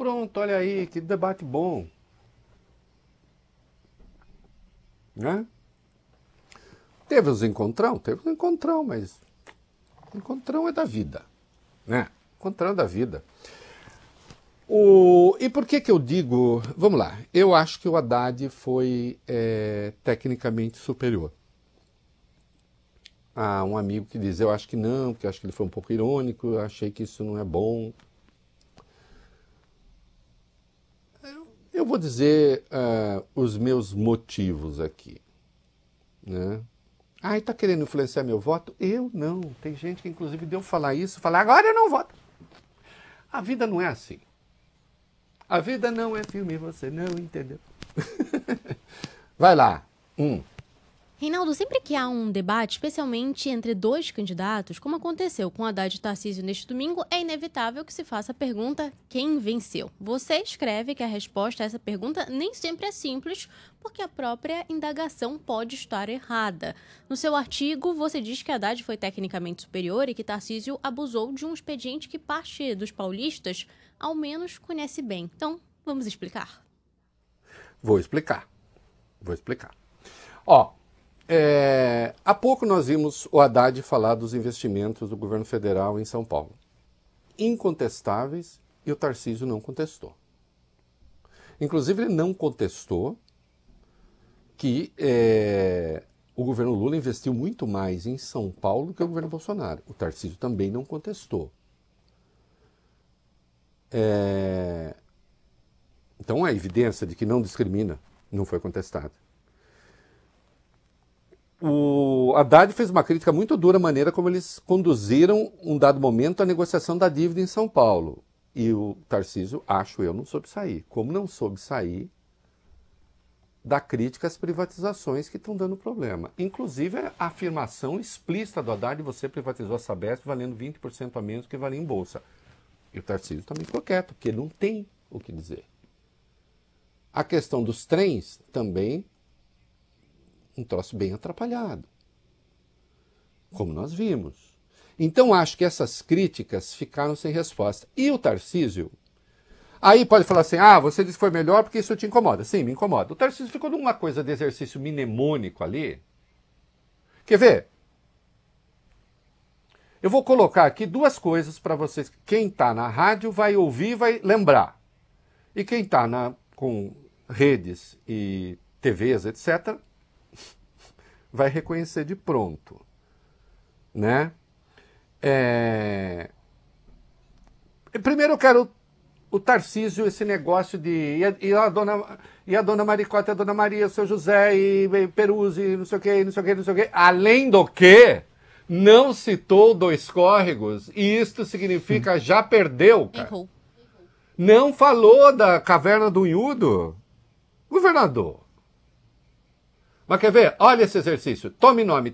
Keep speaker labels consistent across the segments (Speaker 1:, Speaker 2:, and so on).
Speaker 1: pronto, olha aí, que debate bom. Né? Teve os encontrão, mas encontrão é da vida. Né? Encontrão é da vida. E por que eu digo... Vamos lá, eu acho que o Haddad foi tecnicamente superior. Há um amigo que diz, eu acho que não, porque eu acho que ele foi um pouco irônico, eu achei que isso não é bom. Eu vou dizer os meus motivos aqui. Né? Ah, está querendo influenciar meu voto? Eu não. Tem gente que inclusive deu falar isso, falar, agora eu não voto. A vida não é assim. A vida não é filme, você não entendeu. Vai lá.
Speaker 2: Reinaldo, sempre que há um debate, especialmente entre dois candidatos, como aconteceu com Haddad e Tarcísio neste domingo, é inevitável que se faça a pergunta quem venceu. Você escreve que a resposta a essa pergunta nem sempre é simples, porque a própria indagação pode estar errada. No seu artigo, você diz que Haddad foi tecnicamente superior e que Tarcísio abusou de um expediente que parte dos paulistas, ao menos, conhece bem. Então, vamos explicar.
Speaker 1: Vou explicar. Há pouco nós vimos o Haddad falar dos investimentos do governo federal em São Paulo. Incontestáveis, e o Tarcísio não contestou. Inclusive, ele não contestou que o governo Lula investiu muito mais em São Paulo do que o governo Bolsonaro. O Tarcísio também não contestou. Então, a evidência de que não discrimina não foi contestada. O Haddad fez uma crítica muito dura à maneira como eles conduziram, um dado momento, a negociação da dívida em São Paulo. E o Tarcísio, acho eu, não soube sair. Como não soube sair da crítica às privatizações que estão dando problema. Inclusive, a afirmação explícita do Haddad, você privatizou a Sabesp valendo 20% a menos que valia em bolsa. E o Tarcísio também ficou quieto, porque não tem o que dizer. A questão dos trens também... um troço bem atrapalhado, como nós vimos. Então, acho que essas críticas ficaram sem resposta. E o Tarcísio, aí pode falar assim, você disse que foi melhor porque isso te incomoda. Sim, me incomoda. O Tarcísio ficou numa coisa de exercício mnemônico ali. Quer ver? Eu vou colocar aqui duas coisas para vocês. Quem está na rádio vai ouvir, vai lembrar. E quem está com redes e TVs, etc., vai reconhecer de pronto, né? Primeiro eu quero o Tarcísio, esse negócio de... E a dona Maricota, a dona Maria, o seu José, e Peruzzi, não sei o quê. Além do que, não citou dois córregos, e isto significa já perdeu, cara.
Speaker 2: Errou.
Speaker 1: Não falou da Caverna do Unhudo. Governador. Mas quer ver? Olha esse exercício. Tome nome,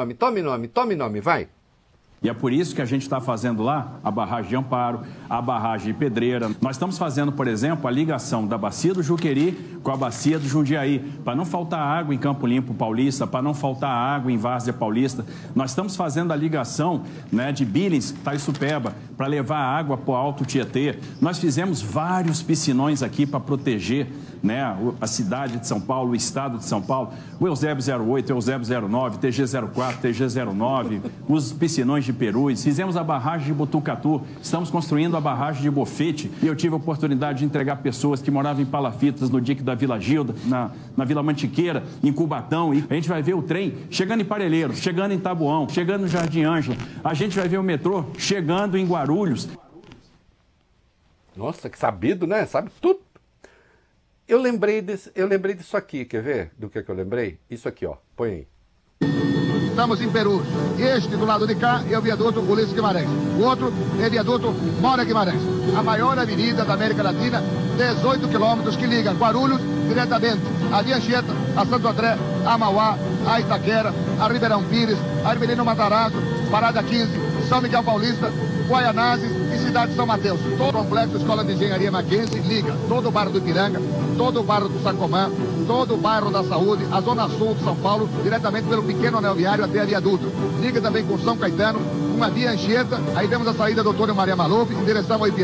Speaker 1: vai.
Speaker 3: E é por isso que a gente está fazendo lá a barragem de Amparo, a barragem de Pedreira. Nós estamos fazendo, por exemplo, a ligação da bacia do Juqueri com a bacia do Jundiaí, para não faltar água em Campo Limpo Paulista, para não faltar água em Várzea Paulista. Nós estamos fazendo a ligação, né, de Billings, Taissupeba, para levar água para o Alto Tietê. Nós fizemos vários piscinões aqui para proteger, né, a cidade de São Paulo, o estado de São Paulo, o Eusébio 08, o Eusébio 09, TG 04, TG 09, os piscinões de Perus, fizemos a barragem de Botucatu, estamos construindo a barragem de Bofete, e eu tive a oportunidade de entregar pessoas que moravam em Palafitas, no dique da Vila Gilda, na Vila Mantiqueira, em Cubatão, e a gente vai ver o trem chegando em Parelheiros, chegando em Taboão, chegando no Jardim Ângela, a gente vai ver o metrô chegando em Guarulhos.
Speaker 1: Nossa, que sabido, né? Sabe tudo. Eu lembrei disso aqui, quer ver? Do que eu lembrei? Isso aqui, ó, põe aí.
Speaker 4: Estamos em Peru. Este do lado de cá é o viaduto Ulisses Guimarães. O outro é o viaduto Moura Guimarães. A maior avenida da América Latina, 18 quilômetros que liga Guarulhos diretamente a Via Anchieta, a Santo André, a Mauá, a Itaquera, a Ribeirão Pires, a Ribeirão Matarazzo, Parada 15, São Miguel Paulista, Guaianazes e Cidade de São Mateus. Todo o complexo Escola de Engenharia Mackenzie liga todo o bairro do Ipiranga, todo o bairro do Sacomã, todo o bairro da Saúde, a zona sul de São Paulo, diretamente pelo pequeno anel viário até a viaduto. Liga também com São Caetano, uma Via Anchieta, aí temos a saída do Doutor Maria Maluf em direção ao Ipiranga.